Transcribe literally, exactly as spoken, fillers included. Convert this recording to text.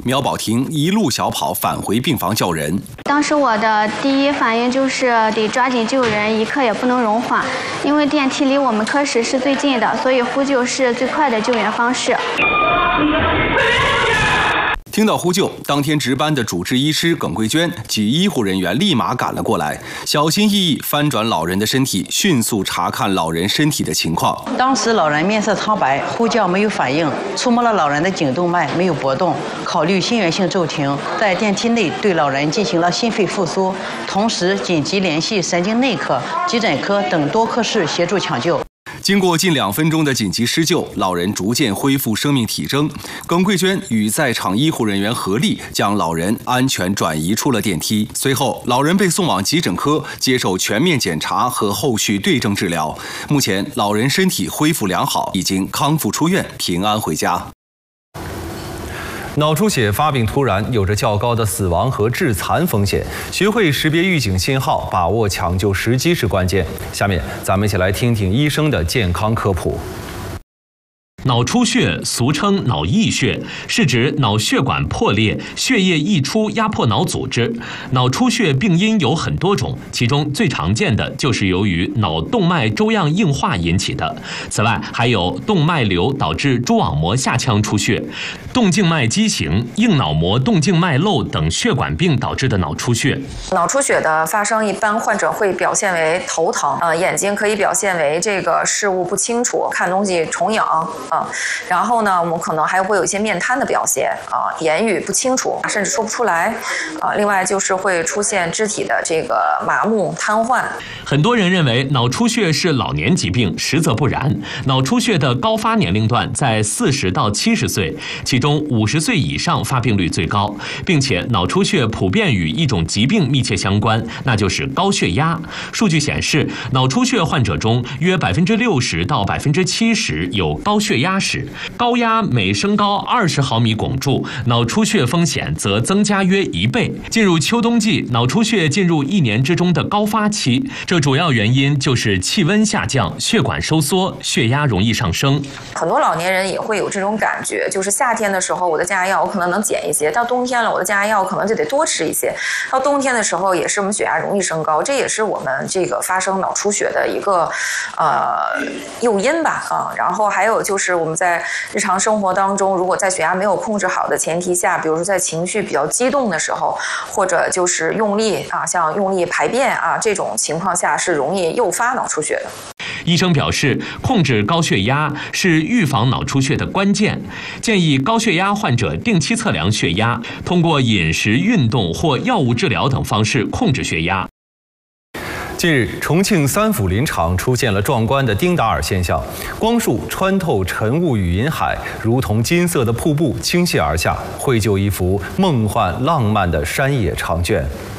苗宝婷一路小跑返回病房叫人。 当时我的第一反应就是得抓紧救人，一刻也不能容缓，因为电梯离我们科室是最近的，所以呼救是最快的救援方式。 听到呼救，当天值班的主治医师耿桂娟及医护人员立马赶了过来，小心翼翼翻转老人的身体，迅速查看老人身体的情况。 当时老人面色苍白，呼叫没有反应，触摸了老人的颈动脉没有搏动，考虑心源性骤停，在电梯内对老人进行了心肺复苏，同时紧急联系神经内科、急诊科等多科室协助抢救。 经过近两分钟的紧急施救，老人逐渐恢复生命体征。耿桂娟与在场医护人员合力将老人安全转移出了电梯。随后，老人被送往急诊科接受全面检查和后续对症治疗。目前，老人身体恢复良好，已经康复出院，平安回家。脑出血发病突然，有着较高的死亡和致残风险。学会识别预警信号，把握抢救时机是关键。下面咱们一起来听听医生的健康科普。 脑出血俗称脑溢血，是指脑血管破裂，血液溢出压迫脑组织。脑出血病因有很多种，其中最常见的就是由于脑动脉粥样硬化引起的。此外，还有动脉瘤导致蛛网膜下腔出血、动静脉畸形、硬脑膜动静脉瘘等血管病导致的脑出血。 脑出血的发生，一般患者会表现为头疼，呃，眼睛可以表现为这个视物不清楚，看东西重影。啊，然后呢，我们可能还会有一些面瘫的表现啊，言语不清楚，甚至说不出来啊。另外就是会出现肢体的这个麻木、瘫痪。 很多人认为脑出血是老年疾病，实则不然。脑出血的高发年龄段在四十到七十岁，其中五十岁以上发病率最高，并且脑出血普遍与一种疾病密切相关，那就是高血压。数据显示，脑出血患者中约百分之六十到百分之七十有高血压。压史，高压每升高二十毫米汞柱，脑出血风险则增加约一倍。进入秋冬季，脑出血进入一年之中的高发期，这主要原因就是气温下降、血管收缩，血压容易上升。 很多老年人也会有这种感觉，就是夏天的时候我的降压药我可能能减一些，到冬天了我的降压药可能就得多吃一些，到冬天的时候也是我们血压容易升高，这也是我们这个发生脑出血的一个呃诱因吧啊。然后还有就是我们在日常生活当中，如果在血压没有控制好的前提下，比如说在情绪比较激动的时候，或者就是用力啊，像用力排便啊这种情况下，是容易诱发脑出血的。 医生表示，控制高血压是预防脑出血的关键，建议高血压患者定期测量血压，通过饮食、运动或药物治疗等方式控制血压。 近日，重庆三府林场出现了壮观的丁达尔现象，光束穿透晨雾与银海，如同金色的瀑布倾泻而下，绘就一幅梦幻浪漫的山野长卷。